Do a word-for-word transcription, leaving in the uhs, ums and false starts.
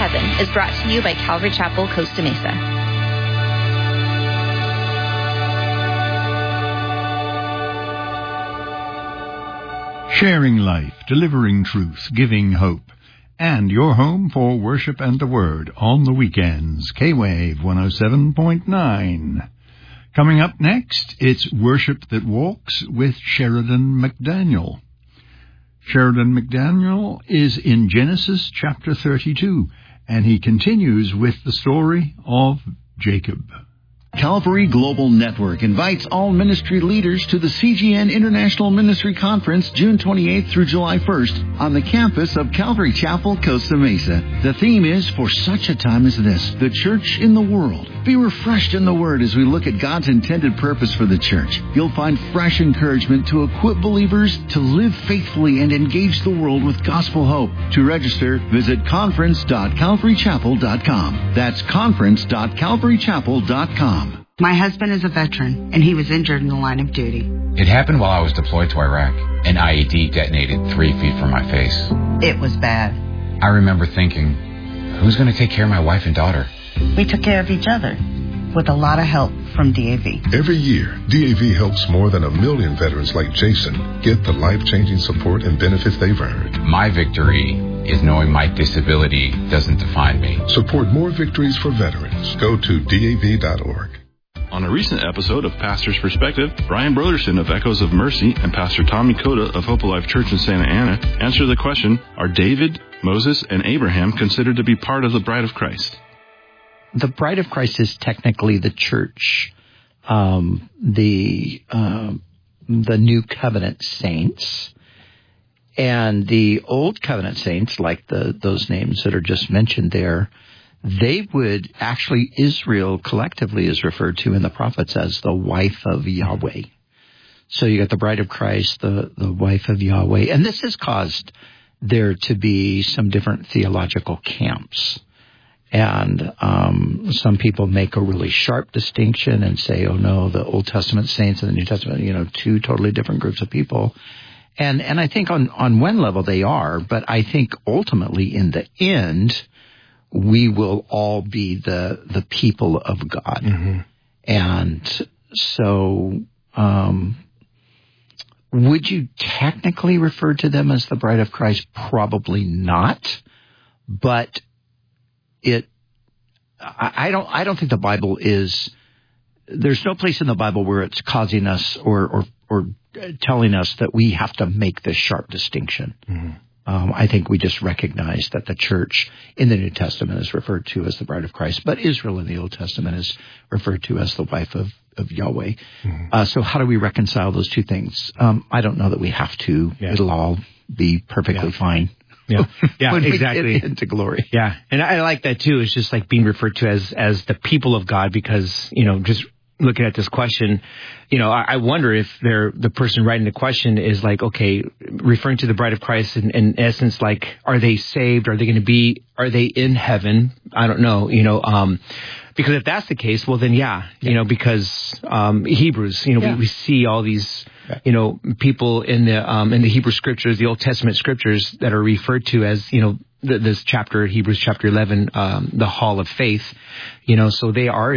Heaven is brought to you by Calvary Chapel, Costa Mesa. Sharing life, delivering truth, giving hope, and your home for worship and the Word on the weekends. K-Wave one oh seven point nine. Coming up next, it's Worship That Walks with Sheridan McDaniel. Sheridan McDaniel is in Genesis chapter thirty-two, and he continues with the story of Jacob. Calvary Global Network invites all ministry leaders to the C G N International Ministry Conference June twenty-eighth through July first on the campus of Calvary Chapel, Costa Mesa. The theme is For Such a Time as This, the Church in the World. Be refreshed in the Word as we look at God's intended purpose for the church. You'll find fresh encouragement to equip believers to live faithfully and engage the world with gospel hope. To register, visit conference dot calvary chapel dot com. That's conference dot calvary chapel dot com. My husband is a veteran, and he was injured in the line of duty. It happened while I was deployed to Iraq. An I E D detonated three feet from my face. It was bad. I remember thinking, who's going to take care of my wife and daughter? We took care of each other, with a lot of help from D A V. Every year, D A V helps more than a million veterans like Jason get the life-changing support and benefits they've earned. My victory is knowing my disability doesn't define me. Support more victories for veterans. Go to D A V dot org. On a recent episode of Pastor's Perspective, Brian Broderson of Echoes of Mercy and Pastor Tommy Cota of Hope Alive Church in Santa Ana answer the question, are David, Moses, and Abraham considered to be part of the bride of Christ? The bride of Christ is technically the church, um, the uh, the New Covenant saints, and the Old Covenant saints, like the those names that are just mentioned there, they would actually, Israel collectively is referred to in the prophets as the wife of Yahweh. So you got the bride of Christ, the, the wife of Yahweh. And this has caused there to be some different theological camps. And um, some people make a really sharp distinction and say, oh no, the Old Testament saints and the New Testament, you know, two totally different groups of people. And and I think on, on one level they are, but I think ultimately in the end, we will all be the the people of God. Mm-hmm. And so um, would you technically refer to them as the bride of Christ? Probably not. But it I, I don't I don't think the Bible is there's no place in the Bible where it's causing us or or, or telling us that we have to make this sharp distinction. Mm-hmm. Um, I think we just recognize that the church in the New Testament is referred to as the bride of Christ, but Israel in the Old Testament is referred to as the wife of, of Yahweh. Mm-hmm. Uh, so how do we reconcile those two things? Um, I don't know that we have to. Yeah. It'll all be perfectly yeah. fine. Yeah, yeah, when exactly. We get into glory. Yeah, and I like that too. It's just like being referred to as as the people of God because, you know, just looking at this question, you know, I, I wonder if they're, the person writing the question is like, okay, referring to the bride of Christ in, in essence, like, are they saved? Are they going to be, are they in heaven? I don't know, you know, um, because if that's the case, well then, yeah, you yeah. know, because, um, Hebrews, you know, yeah. we, we see all these, you know, people in the, um, in the Hebrew scriptures, the Old Testament scriptures that are referred to as, you know, this chapter, Hebrews chapter eleven, um, the hall of faith, you know, so they are